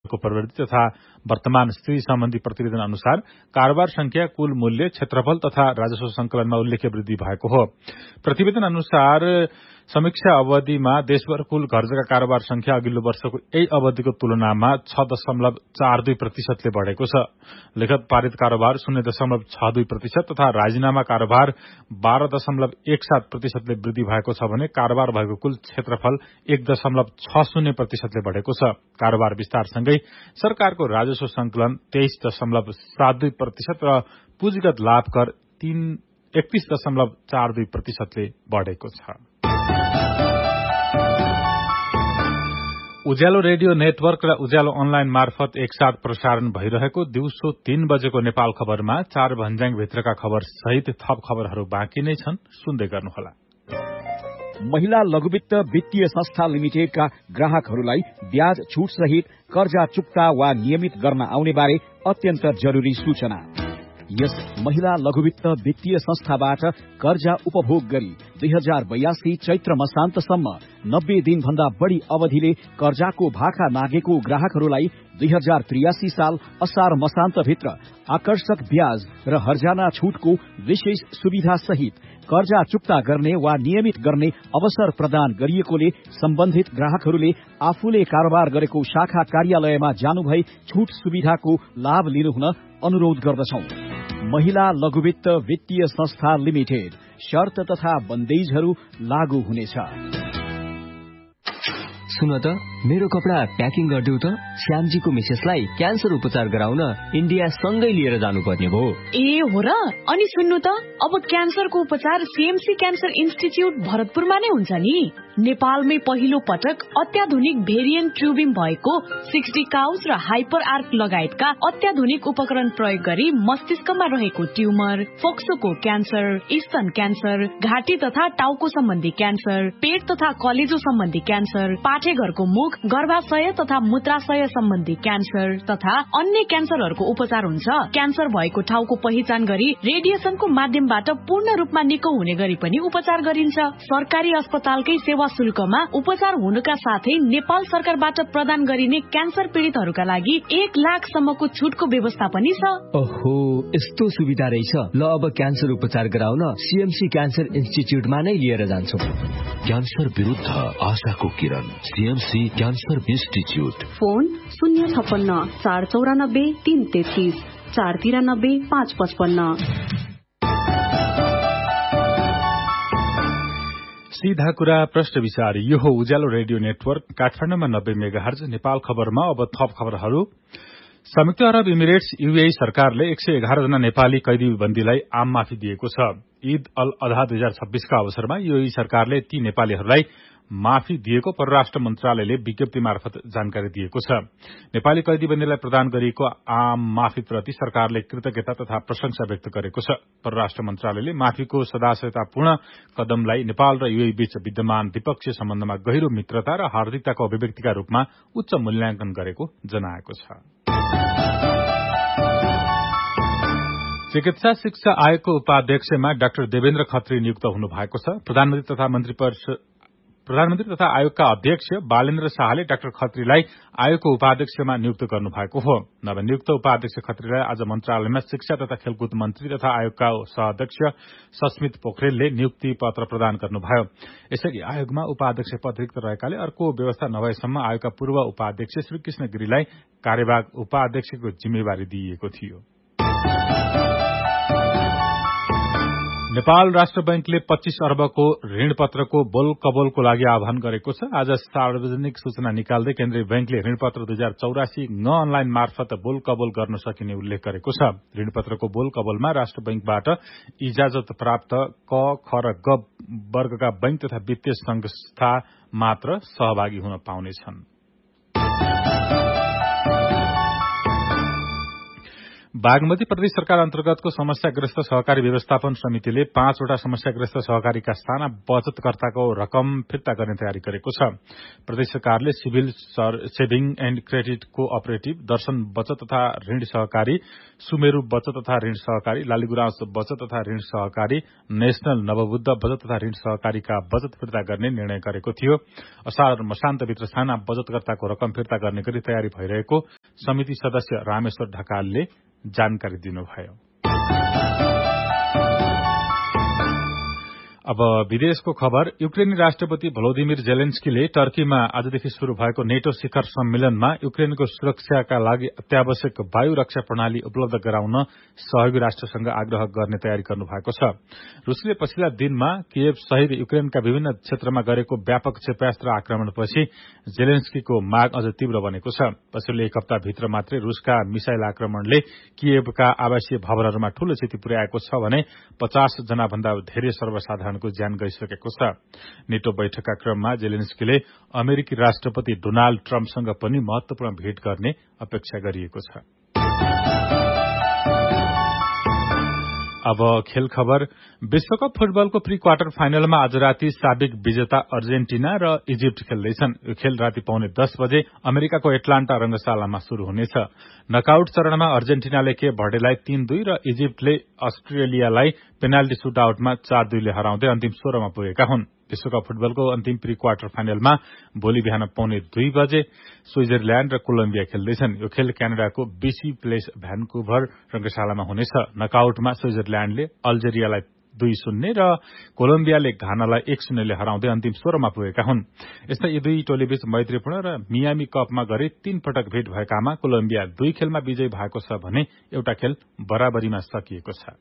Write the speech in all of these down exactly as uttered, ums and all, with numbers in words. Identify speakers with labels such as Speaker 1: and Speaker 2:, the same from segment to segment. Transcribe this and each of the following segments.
Speaker 1: को प्रवृत्ति तथा वर्तमान स्थिति सम्बन्धी प्रतिवेदन अनुसार कारोबार संख्या, कुल मूल्य, क्षेत्रफल तथा राजस्व संकलनमा उल्लेख्य वृद्धि भएको हो। प्रतिवेदन अनुसार समीक्षा अवधिमा देशभर कुल घर जग्गा कारोबार संख्या अघिल्लो वर्षको यही अवधिको तुलनामा छ दशमलव चार दुई प्रतिशतले बढ़ेको छ। लिखत पारित कारोबार शून्य दशमलव छ दुई प्रतिशत तथा राजीनामा कारोबार बाह्र दशमलव एक सात प्रतिशतले वृद्धि भएको छ भने कारोबार भएको कुल क्षेत्रफल एक दशमलव छ शून्य प्रतिशतले बढ़ेको छ। कारोबार विस्तारसँगै सरकारको राजस्व संकलन तेइस दशमलव सात दुई प्रतिशत र पुँजीगत लाभ कर तीन एकतीस दशमलव चार दुई प्रतिशतले बढ़ेको छ। उज्यालो रेडियो नेटवर्क र उज्यालो अनलाइन मार्फत एकसाथ प्रसारण भइरहेको दिउँसो तीन बजेको नेपाल खबरमा चार भन्ज्याङ भित्रका खबर सहित थप खबरहरू बाँकी नै छन्, सुन्दै गर्नुहोला।
Speaker 2: महिला लघुवित्त वित्तीय संस्था लिमिटेडका ग्राहकहरूलाई ब्याज छूट सहित कर्जा चुक्ता वा नियमित गर्न आउने बारे अत्यन्त जरूरी सूचना। यस महिला लघुवित्त वित्तीय संस्थाबाट कर्जा उपभोग गरी दुई हजार बयासी चैत्र मसान्तसम्म नब्बे दिन भन्दा बढ़ी अवधिले कर्जाको भाका मागेको ग्राहकहरूलाई दुई हजार त्रियासी साल असार मसान्तभित्र आकर्षक ब्याज र हर्जाना छूटको विशेष सुविधा सहित कर्जा चुक्ता गर्ने वा नियमित गर्ने अवसर प्रदान गरिएकोले सम्बन्धित ग्राहकहरूले आफूले कारोबार गरेको शाखा कार्यालयमा जानुभई छूट सुविधाको लाभ लिनुहुन अनुरोध गर्दछौं। महिला लघुवित्त वित्तीय संस्था लिमिटेड, शर्त तथा बन्देजहरू लागू हुनेछ।
Speaker 3: सुन त, मेरो कपडा प्याकिङ गरिदेऊ त। श्यामजीको मिसेसलाई क्यान्सर उपचार गराउन इन्डिया सँगै लिएर जानुपर्ने भयो।
Speaker 4: ए हो र? अनि सुन्नु त, अब क्यान्सरको उपचार सीएमसी क्यान्सर इन्स्टिच्युट भरतपुरमा नै हुन्छ नि। नेपालमै पहिलो पटक अत्याधुनिक भेरिएन्ट ट्युबिङ भएको सिक्सटी काउस र हाइपर आर्क लगायतका अत्याधुनिक उपकरण प्रयोग गरी मस्तिष्कमा रहेको ट्युमर, फोक्सोको क्यान्सर, स्तन क्यान्सर, घाँटी तथा टाउको सम्बन्धी क्यान्सर, पेट तथा कलेजो सम्बन्धी क्यान्सर, पाठेघरको मुख, गर्भाशय तथा मूत्राशय सम्बन्धी क्यान्सर तथा अन्य क्यान्सरहरूको उपचार हुन्छ। क्यान्सर भएको ठाउँको पहिचान गरी रेडिएसनको माध्यमबाट पूर्ण रूपमा निको हुने गरी पनि उपचार गरिन्छ। सरकारी अस्पतालकै सेवा शुल्कमा उपचार हुनुका साथै नेपाल सरकारबाट प्रदान गरिने क्यान्सर पीड़ितहरूका लागि एक लाख सम्मको छुटको व्यवस्था पनि छ।
Speaker 3: ओहो, यस्तो सुविधा रहेछ। ल, अब क्यान्सर उपचार गराउन सीएमसी क्यान्सर इन्स्टिच्युटमा नै लिएर जान्छु।
Speaker 5: क्यान्सर विरुद्ध आशाको किरण, सीएमसी क्यान्सर इन्स्टिच्युट।
Speaker 6: फोन शून्य छप्पन्न चार चौरानब्बे तीन तेत्तीस चार तिरानब्बे पाँच पचपन्न।
Speaker 1: सीधा कुरा प्रश्न विचार। यो हो उज्यालो रेडियो नेटवर्क काठमाडौँमा नब्बे मेगाहर्ज। नेपाल खबरमा अब थप खबरहरू। संयुक्त अरब इमिरेट्स यूएई सरकारले एक सय एघार जना नेपाली कैदीबन्दीलाई आम माफी दिएको छ। ईद अल अधा दुई हजार छब्बीसका अवसरमा यूएई सरकारले ती नेपालीहरूलाई माफी दिएको परराष्ट्र मन्त्रालयले विज्ञप्ति मार्फत जानकारी दिएको छ। नेपाली कैदीबन्दीलाई प्रदान गरिएको आम माफीप्रति सरकारले कृतज्ञता तथा प्रशंसा व्यक्त गरेको छ। परराष्ट्र मन्त्रालयले माफीको सदाशयतापूर्ण कदमलाई नेपाल र यूएई बीच विद्यमान द्विपक्षीय सम्बन्धमा गहिरो मित्रता र हार्दिकताको अभिव्यक्तिका रूपमा उच्च मूल्याङ्कन गरेको जनाएको छ। चिकित्सा शिक्षा आयोगको उपाध्यक्षमा डाक्टर देवेन्द्र खत्री नियुक्त हुनु भएको छ। प्रधानमन्त्री तथा मन्त्री परिषद प्रधानमन्त्री तथा आयोगका अध्यक्ष बालेन्द्र शाहले डाक्टर खत्रीलाई आयोगको उपाध्यक्षमा नियुक्त गर्नु भएको हो। नवनियुक्त उपाध्यक्ष खत्रीलाई आज मन्त्रालयमा शिक्षा तथा खेलकुद मन्त्री तथा आयोगका सहअध्यक्ष सस्मित पोखरेलले नियुक्ति पत्र प्रदान गर्नुभयो। यसअघि आयोगमा उपाध्यक्ष पद रिक्त रहेकाले अर्को व्यवस्था नभएसम्म आयोगका पूर्व उपाध्यक्ष श्री कृष्ण गिरीलाई कार्यवाहक उपाध्यक्षको जिम्मेवारी दिइएको थियो। नेपाल राष्ट्र बैंकले पच्चीस अर्बको ऋणपत्रको बोल कबोलको लागि आह्वान गरेको छ। आज सार्वजनिक सूचना निकाल्दै केन्द्रीय बैंकले ऋणपत्र दुई हजार चौरासी न अनलाइन मार्फत बोल कबोल गर्न सकिने उल्लेख गरेको छ। ऋणपत्रको बोल कबोलमा राष्ट्र बैंकबाट इजाजत प्राप्त क, ख र ग वर्गका बैंक तथा वित्तीय संस्था मात्र सहभागी हुन पाउनेछन्। बागमती प्रदेश सरकार अन्तर्गतको समस्याग्रस्त सहकारी व्यवस्थापन समितिले पाँचवटा समस्याग्रस्त सहकारीका साना बचतकर्ताको रकम फिर्ता गर्ने तयारी गरेको छ। प्रदेश सरकारले civil saving and credit cooperative, दर्शन बचत तथा ऋण सहकारी, सुमेरू बचत तथा ऋण सहकारी, लालीगुराँस बचत तथा ऋण सहकारी, नेशनल नवबुद्ध बचत तथा ऋण सहकारीका बचत फिर्ता गर्ने निर्णय गरेको थियो। असार मसान्तभित्र साना बचतकर्ताको रकम फिर्ता गर्ने गरी तयारी भइरहेको समिति सदस्य रामेश्वर ढकालले जानकारी दिनुभयो। अब विदेशको खबर। युक्रेनी राष्ट्रपति भ्लोदिमिर जेलेन्स्कीले टर्कीमा आजदेखि शुरू भएको नेटो शिखर सम्मेलनमा युक्रेनको सुरक्षाका लागि अत्यावश्यक वायु रक्षा प्रणाली उपलब्ध गराउन सहयोगी राष्ट्रसँग आग्रह गर्ने तयारी गर्नु भएको छ। रुसले पछिल्ला दिनमा कियेभ सहित युक्रेनका विभिन्न क्षेत्रमा गरेको व्यापक क्षेपणास्त्र आक्रमणपछि जेलेन्स्कीको माग अझ तीव्र बनेको छ। पछिल्लो एक हप्ताभित्र मात्रै रुसका मिसाइल आक्रमणले कियेभका आवासीय भवनहरूमा ठूलो क्षति पुर्याएको छ भने पचास जना भन्दा धेरै सर्वसाधारण को ज्यान गइसकेको छ। नेटो बैठकका क्रममा जेलेन्स्कीले अमेरिकी राष्ट्रपति डोनाल्ड ट्रम्पसँग पनि महत्वपूर्ण भेट गर्ने अपेक्षा गरिएको छ। अब खेल खबर। विश्वकप फुटबलको प्री क्वार्टर फाइनलमा आज राति साबिक विजेता अर्जेन्टिना र इजिप्ट खेल्दैछन्। यो खेल राति पौने दस बजे अमेरिकाको एटलान्टा रंगशालामा शुरू हुनेछ। नकआउट चरणमा अर्जेन्टिनाले केप भर्डेलाई तीन दुई र इजिप्टले अस्ट्रेलियालाई पेनाल्टी सुटआउटमा चार दुईले हराउँदै अन्तिम सोह्रमा पुगेका हुन्। विश्वकप फुटबलको अन्तिम प्री क्वार्टर फाइनलमा भोलि बिहान पौने दुई बजे स्विजरल्याण्ड र कोलम्बिया खेल्दैछन्। यो खेल क्यानाडाको बीसी प्लेस भ्यानकुभर रंगशालामा हुनेछ। नकआउटमा स्विजरल्याण्डले अल्जेरियालाई दुई शून्य र कोलम्बियाले घानालाई एक शून्यले हराउँदै अन्तिम सोह्रमा पुगेका हुन्। यस्तै यी दुई टोलीबीच मैत्रीपूर्ण र मियामी कपमा गरी तीन पटक भेट भएकामा कोलम्बिया दुई खेलमा विजयी भएको छ भने एउटा खेल बराबरीमा सकिएको छ।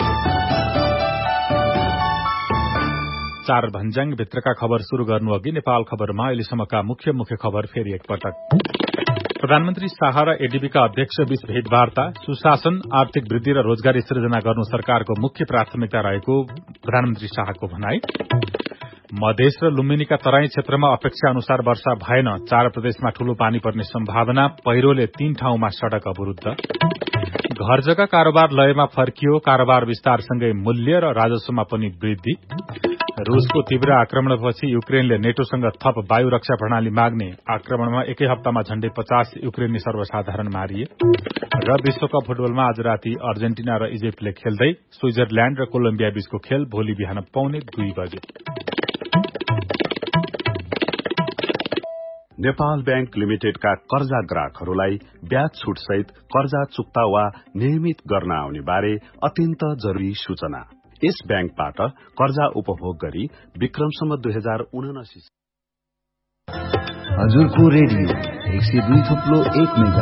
Speaker 1: चार भन्ज्याङ भित्रका खबर शुरू गर्नु अघि नेपाल खबरमा अहिलेसम्मका मुख्य मुख्य खबर फेरि एकपटक। प्रधानमन्त्री शाह र एडीबीका अध्यक्ष बीच भेटवार्ता, सुशासन, आर्थिक वृद्धि र रोजगारी सृजना गर्नु सरकारको मुख्य प्राथमिकता रहेको प्रधानमन्त्री शाहको भनाई। मधेस र लुम्बिनीका तराई क्षेत्रमा अपेक्षा अनुसार वर्षा भएन, चार प्रदेशमा ठूलो पानी पर्ने सम्भावना, पहिरोले तीन ठाउँमा सड़क अवरूद्ध। घर जग्गा कारोबार लयमा फर्कियो, कारोबार विस्तारसँगै मूल्य र राजस्वमा पनि वृद्धि। रूसको तीव्र आक्रमणपछि युक्रेनले नेटोसँग थप वायु रक्षा प्रणाली माग्ने, आक्रमणमा एकै हप्तामा झण्डै पचास युक्रेनी सर्वसाधारण मारिए। र विश्वकप फुटबलमा आज राति अर्जेन्टिना र इजिप्टले खेल्दै स्विजरल्याण्ड र कोलम्बिया बीचको खेल भोलि बिहान पौने दुई बजे।
Speaker 7: नेपाल बैंक लिमिटेडका कर्जा ग्राहकहरूलाई ब्याज छुट सहित कर्जा चुक्ता वा नियमित गर्न आउने बारे अत्यन्त जरूरी सूचना। यस बैंकबाट कर्जा उपभोग गरी विक्रमसम्म दुई हजार उनासी
Speaker 8: हजुरको रेडियो एक सय दुई थुप्लो एक मेगा।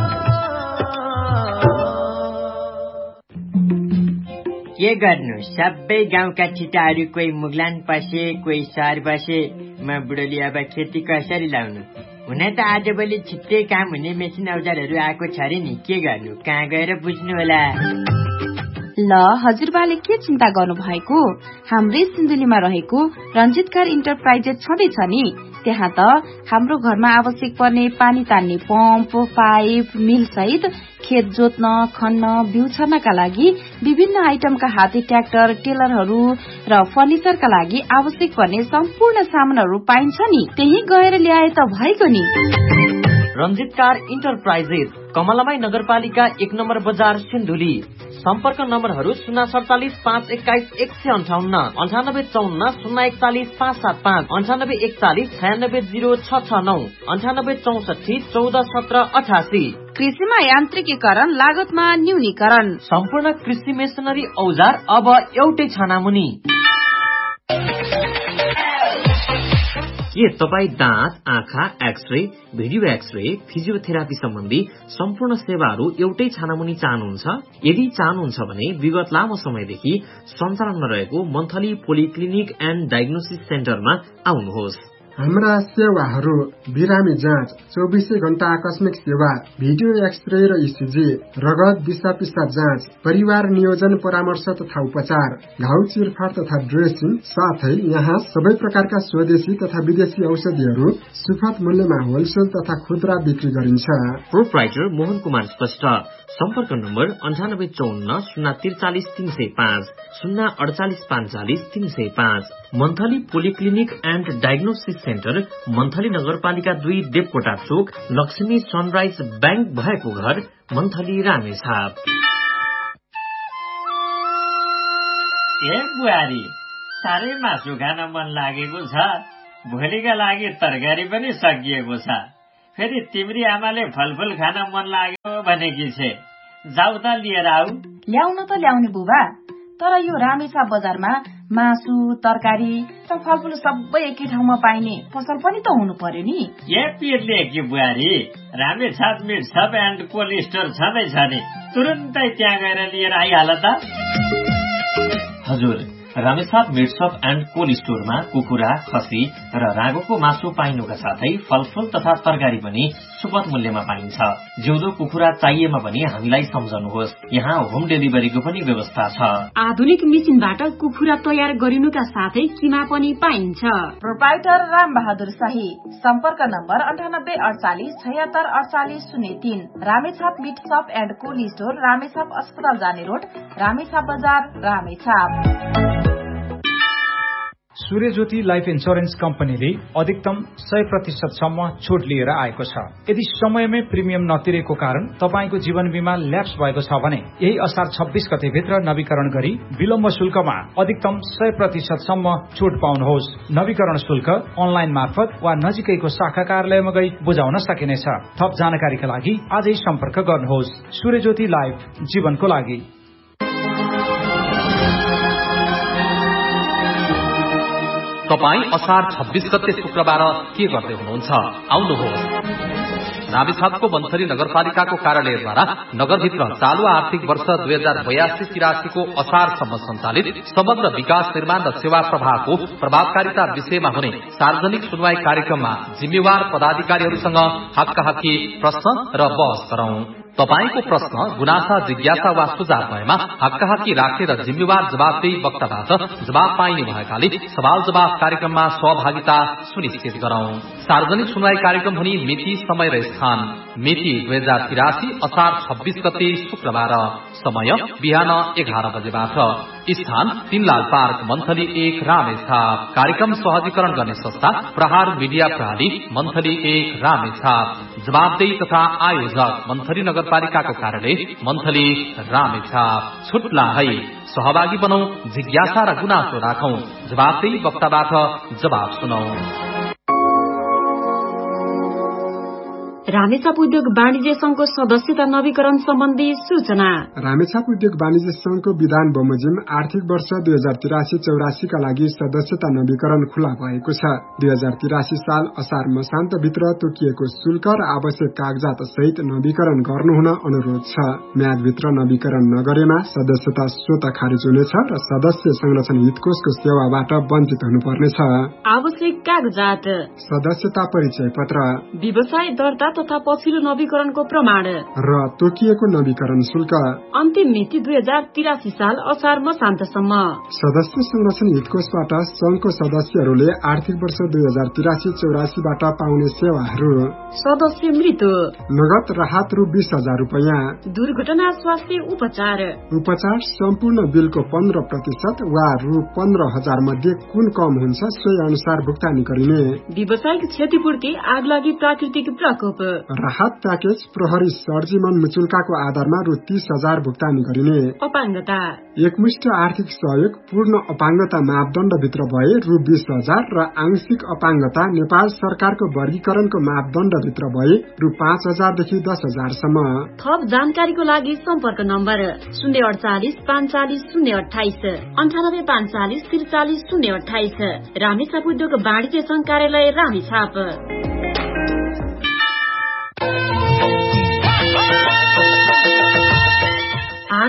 Speaker 9: के गर्नु, सबै गाउँका छिटाहरू कोही मुगलान पसे, कोही सहर बसे। म बुढोली अब खेती कसरी लाउनु? हुन त आजभोलि छिट्टै काम हुने मेसिन औजारहरू आएको छ रे नि, के गर्नु, कहाँ गएर बुझ्नु होला?
Speaker 10: ल हजुरबाले के चिन्ता गर्नु भएको, हाम्रै सिन्धुलीमा रहेको रञ्जितकार इन्टरप्राइजेस छँदैछ नि। त्यहाँ त हाम्रो घरमा आवश्यक पर्ने पानी तान्ने पम्प, पाइप, मिल सहित खेत जोत्न, खन्न, बिउ छर्नका लागि विभिन्न आइटमका हाते ट्र्याक्टर, टेलरहरू र फर्निचरका लागि आवश्यक पर्ने सम्पूर्ण सामानहरू पाइन्छ नि। त्यही गएर ल्याए त भएको नि।
Speaker 11: रञ्जितकार इन्टरप्राइजेस, कमलामाई नगरपालिका एक नम्बर बजार सिन्धुली। सम्पर्क नम्बरहरू शून्य सडचालिस पाँच एक्काइस एक सय अन्ठाउन्न, अन्ठानब्बे चौन्न शून्य एकचालिस पाँच सात पाँच, अन्ठानब्बे एकचालिस छयानब्बे जिरो छ छ नौ, अन्ठानब्बे चौसठी चौध सत्र अठासी।
Speaker 10: कृषिमा यान्त्रिकीकरण, लागतमा न्यूनीकरण,
Speaker 11: सम्पूर्ण कृषि मेसिनरी औजार अब एउटै छानामुनि। के तपाईँ दाँत, आँखा, एक्सरे, भिडियो एक्सरे, फिजियोथेरापी सम्बन्धी सम्पूर्ण सेवाहरू एउटै छानामुनि चाहनुहुन्छ? यदि चाहनुहुन्छ भने विगत लामो समयदेखि सञ्चालनमा रहेको मन्थली पोलिक्लिनिक एन्ड डायग्नोसिस सेन्टरमा आउनुहोस्।
Speaker 12: हाम्रा सेवाहरू बिरामी जाँच, चौबिसै घण्टा आकस्मिक सेवा, भिडियो एक्सरे र इसिजी, रगत दिशा पिसाब जाँच, परिवार नियोजन परामर्श तथा उपचार, घाउ चिरफार तथा ड्रेसिङ, साथै यहाँ सबै प्रकारका स्वदेशी तथा विदेशी औषधिहरू सुपथ मूल्यमा होलसेल तथा खुद्रा बिक्री गरिन्छ।
Speaker 11: प्रोप्राइटर मोहन कुमार श्रेष्ठ। सम्पर्क नम्बर अन्ठानब्बे चौन्न शून्य त्रिचालिस तीन सय पाँच शून्य अडचालिस पाँचचालिस तीन सय पाँच। Monthly polyclinic and diagnosis centre, monthly नगरपालिका दुई, देवकोटा चोक, लक्ष्मी सनराइज ब्याङ्क भएको घर, मन्थली रामेछाप।
Speaker 9: ए बुहारी, साह्रै मासु खान मन लागेको छ। भोलिका लागि तरकारी पनि सकिएको छ। फेरि तिम्री आमाले फलफुल खान मन लाग्यो भनेकी छे। जाऊ त लिएर आऊ।
Speaker 10: ल्याउन त ल्याउने बुबा, तर यो रामेछाप बजारमा मासु, तरकारी र फलफुल सबै एकै ठाउँमा पाइने पसल पनि त हुनु पर्यो नि।
Speaker 9: ए पिरले कि बुहारी, Ramechhap meet shop and cold store छँदै छ नि, तुरुन्तै त्यहाँ गएर लिएर आइहाल त।
Speaker 11: हजुर, Ramechhap meet shop and cold स्टोरमा कुखुरा, खसी र रागोको मासु पाइनुका साथै फलफुल तथा तरकारी पनि सुपथ मूल्यमा पाइन्छ। जिउँदो कुखुरा चाहिएमा पनि हामीलाई सम्झनुहोस्, यहाँ होम डेलिभरीको पनि व्यवस्था छ।
Speaker 6: आधुनिक मेसिनबाट कुखुरा तयार गरिनुका साथै किमा पनि पाइन्छ।
Speaker 10: प्रोप्राइटर राम बहादुर शाही। सम्पर्क नम्बर अन्ठानब्बे अडचालिस छयत्तर अडचालिस शून्य तीन। Ramechhap meet shop and cold store, Ramechhap अस्पताल जाने रोड, रामेछाप बजार, रामेछाप।
Speaker 13: सूर्यज्योति लाइफ इन्स्योरेन्स कम्पनीले अधिकतम सय प्रतिशत सम्म छुट लिएर आएको छ। यदि समयमै प्रिमियम नतिरेको कारण तपाईँको जीवन बीमा ल्याप्स भएको छ भने यही असार छब्बीस गते भित्र नवीकरण गरी विलम्ब शुल्कमा अधिकतम सय प्रतिशत सम्म छुट पाउनुहोस्। नवीकरण शुल्क अनलाइन मार्फत वा नजिकैको शाखा कार्यालयमा गई बुझाउन सकिनेछ। थप जानकारीका लागि आजै सम्पर्क गर्नुहोस्। सूर्यज्योति लाइफ, जीवनको लागि।
Speaker 14: तपाईँ असार छब्बीस गते शुक्रबार के गर्दै हुनुहुन्छ? आउनुहोस्। रामेछापको बन्थली नगरपालिकाको कार्यालयद्वारा नगरभित्र चालू आर्थिक वर्ष दुई हजार बयासी तिरासीको असारसम्म सञ्चालित समग्र विकास निर्माण र सेवा प्रवाहको प्रभावकारिता विषयमा हुने सार्वजनिक सुनवाई कार्यक्रममा जिम्मेवार पदाधिकारीहरूसँग हक्काहक्की प्रश्न र बहस गरौं। तपाईको प्रश्न, गुनासा, जिज्ञासा वा सुझाव भएमा हक्काहक्की राखेर जिम्मेवार जवाफदेही वक्ताबाट जवाब पाइने भएकाले सवाल जवाफ कार्यक्रममा सहभागिता सुनिश्चित गरौं। सार्वजनिक सुनवाई कार्यक्रम हुने मिति, समय र स्थान। मिति दुई हजार तिरासी असार छब्बीस गते शुक्रबार। समय बिहान एघार बजेबाट। स्थान तीनलाल पार्क, मन्थली एक, रामेछाप। कार्यक्रम सहजीकरण गर्ने संस्था प्रहार मिडिया प्रणाली, मन्थली एक, रामेछाप। जवाबदेही तथा आयोजक मन्थली नगरपालिकाको कार्यालय, मन्थली रामेछाप। छुट्ला है, सहभागी बनौ, जिज्ञासा र गुनासो राखौं, जवाबदेही वक्ताबाट जवाब सुनौ।
Speaker 6: रामेछाप उद्योग वाणिज्य संघको सदस्यता नवीकरण सम्बन्धी सूचना।
Speaker 12: रामेछाप उद्योग वाणिज्य संघको विधान बमोजिम आर्थिक वर्ष दुई हजार तिरासी चौरासी का लागि सदस्यता नवीकरण खुला भएको छ। दुई हजार तिरासी साल असार मसान्तभित्र तोकिएको शुल्क र आवश्यक कागजात सहित नवीकरण गर्नुहुन अनुरोध छ। म्यादभित्र नवीकरण नगरेमा सदस्यता स्वत खारिज हुनेछ र सदस्य संरक्षण हितकोषको सेवाबाट वञ्चित हुनुपर्नेछ।
Speaker 6: आवश्यक कागजात:
Speaker 12: सदस्यता परिचय पत्र,
Speaker 6: व्यवसाय दर्ता तथा पछिल्लो नवीकरणको प्रमाण
Speaker 12: र तोकिएको नवीकरण शुल्क।
Speaker 6: अन्तिम मिति दुई हजार तिरासी साल असार मसान्तसम्म।
Speaker 12: सदस्य संरक्षण हितकोषबाट संघको सदस्यहरूले आर्थिक वर्ष दुई हजार तिरासी चौरासीबाट पाउने सेवाहरू:
Speaker 6: सदस्य मृत्यु,
Speaker 12: नगद राहत रु बीस हजार रूपियाँ,
Speaker 6: दुर्घटना स्वास्थ्य उपचार,
Speaker 12: उपचार सम्पूर्ण बिलको पन्ध्र प्रतिशत वा रु पन्ध्र हजार मध्ये कुन कम हुन्छ सोही अनुसार भुक्तानी गरिने।
Speaker 6: व्यावसायिक क्षतिपूर्ति, आगलागी, प्राकृतिक प्रकोप,
Speaker 12: राहत प्याकेज, प्रहरी सर्जिमन मुचुल्काको आधारमा रु तीस हजार भुक्तानी गरिने।
Speaker 6: अपाङ्गता,
Speaker 12: एकमुष्ट आर्थिक सहयोग पूर्ण अपाङ्गता मापदण्डभित्र भए रु बीस हजार र आंशिक अपाङ्गता नेपाल सरकारको वर्गीकरणको मापदण्डभित्र भए रु पाँच हजारदेखि दस हजारसम्म।
Speaker 6: थप जानकारीको लागि सम्पर्क नम्बर शून्य अडचालिस पाँचचालिस शून्य अठाइस अन्ठानब्बे पाँचचालिस त्रिचालिस शून्य अठाइस। रामेछाप उद्योग वाणिज्य संघ कार्यालय, रामेछाप।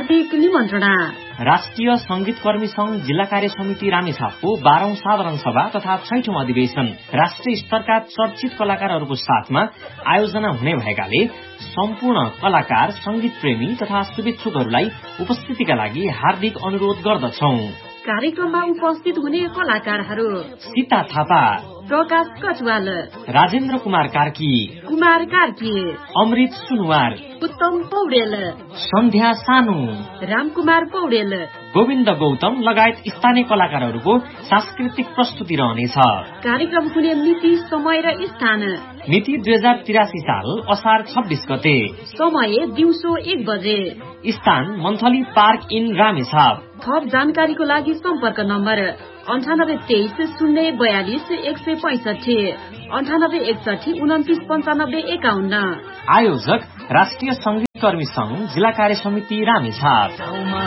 Speaker 6: हार्दिक निमन्त्रणा।
Speaker 11: राष्ट्रिय संगीत कर्मी संघ जिल्ला कार्य समिति रामेछापको बाह्रौं साधारण सभा तथा छैठौं अधिवेशन राष्ट्रिय स्तरका चर्चित कलाकारहरूको साथमा आयोजना हुने भएकाले सम्पूर्ण कलाकार, संगीत प्रेमी तथा शुभेच्छुकहरूलाई उपस्थितिका लागि हार्दिक अनुरोध गर्दछौ।
Speaker 6: कार्यक्रममा उपस्थित हुने कलाकारहरू
Speaker 11: सीता थापा,
Speaker 6: प्रकाश कटवाल,
Speaker 11: राजेन्द्र कुमार कार्की,
Speaker 6: कुमार कार्की,
Speaker 11: अमृत सुनवार,
Speaker 6: उत्तम पौडेल,
Speaker 11: सन्ध्या सानु,
Speaker 6: रामकुमार पौडेल,
Speaker 11: गोविन्द गौतम लगायत स्थानीय कलाकारहरूको सांस्कृतिक प्रस्तुति रहनेछ।
Speaker 6: कार्यक्रम हुने मिति, समय र स्थान
Speaker 11: मिति दुई हजार तिरासी साल असार छब्बीस गते,
Speaker 6: समय दिउँसो एक बजे,
Speaker 11: स्थान मन्थली पार्क इन रामेछाप।
Speaker 6: थप जानकारीको लागि सम्पर्क नम्बर अन्ठानब्बे तेइस शून्य बयालिस एक सय पैंसठी अन्ठानब्बे एकसठी उन्तिस पन्चानब्बे एकाउन्न।
Speaker 11: आयोजक राष्ट्रिय संगीत कर्मी संघ जिल्ला कार्य समिति रामेछाप।